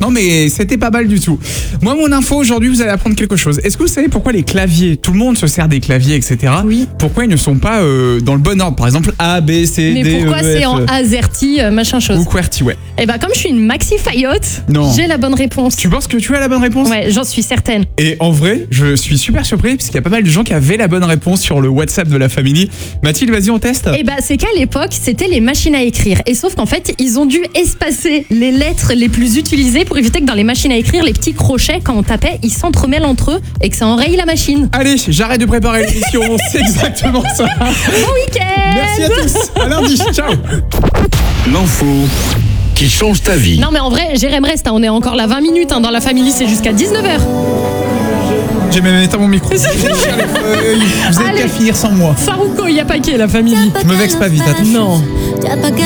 Non mais c'était pas mal du tout. Moi mon info aujourd'hui, vous allez apprendre quelque chose. Est-ce que vous savez pourquoi les claviers, tout le monde se sert des claviers, etc. Oui. Pourquoi ils ne sont pas dans le bon ordre? Par exemple A, B, C, Mais D, pourquoi E, c'est F, en AZERTY, machin chose? ou QWERTY, ouais. Eh ben comme je suis une Maxi Fayotte, Non. j'ai la bonne réponse. Tu penses que tu as la bonne réponse? Ouais, j'en suis certaine. Et en vrai, je suis super surpris parce qu'il y a pas mal de gens qui avaient la bonne réponse sur le WhatsApp de la famille. Mathilde, vas-y, on teste. Eh ben c'est qu'à l'époque, c'était les machines à écrire. Et sauf qu'en fait, ils ont dû espacer les lettres les plus utilisées pour éviter que dans les machines à écrire, les petits crochets, quand on tapait, ils s'entremêlent entre eux et que ça enraye la machine. Allez, j'arrête de préparer l'émission, c'est exactement ça. Bon week-end. Merci à tous, à lundi, ciao. L'info qui change ta vie. Non mais en vrai, Jérém reste, hein, on est encore là 20 minutes, hein, dans la famille, c'est jusqu'à 19h. J'ai même éteint mon micro. Vous avez Allez. qu'à finir sans moi. Farouko, il y a paquet la famille. Je me vexe pas vite, attends. Non. Ya pa' qué